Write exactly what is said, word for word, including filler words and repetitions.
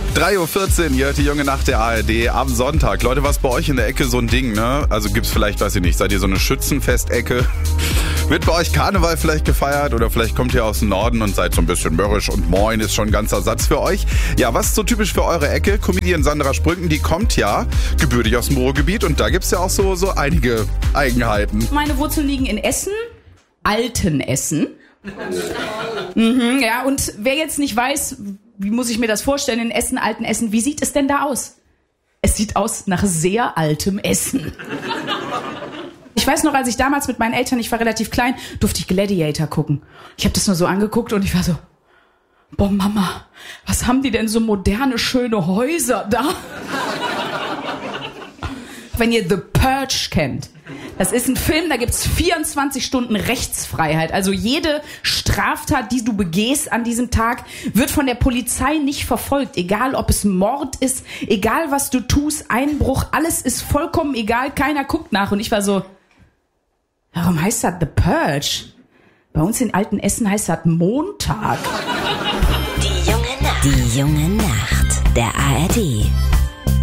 drei Uhr vierzehn, hier die junge Nacht der A R D am Sonntag. Leute, was bei euch in der Ecke so ein Ding, ne? Also gibt's vielleicht, weiß ich nicht, seid ihr so eine Schützenfestecke? Wird bei euch Karneval vielleicht gefeiert oder vielleicht kommt ihr aus dem Norden und seid so ein bisschen mürrisch und moin ist schon ein ganzer Satz für euch. Ja, was ist so typisch für eure Ecke? Comedian Sandra Sprünken, die kommt ja gebürtig aus dem Ruhrgebiet und da gibt's ja auch so, so einige Eigenheiten. Meine Wurzeln liegen in Essen, Altenessen. Mhm, ja, und wer jetzt nicht weiß, wie muss ich mir das vorstellen, in Essen, Altenessen, wie sieht es denn da aus? Es sieht aus nach sehr altem Essen. Ich weiß noch, als ich damals mit meinen Eltern, ich war relativ klein, durfte ich Gladiator gucken. Ich habe das nur so angeguckt und ich war so, boah Mama, was haben die denn so moderne, schöne Häuser da? Wenn ihr The Purge kennt, das ist ein Film, da gibt's vierundzwanzig Stunden Rechtsfreiheit. Also jede Straftat, die du begehst an diesem Tag, wird von der Polizei nicht verfolgt. Egal, ob es Mord ist, egal, was du tust, Einbruch, alles ist vollkommen egal. Keiner guckt nach. Und ich war so, warum heißt das The Purge? Bei uns in Altenessen heißt das Montag. Die junge Nacht. Die junge Nacht der A R D.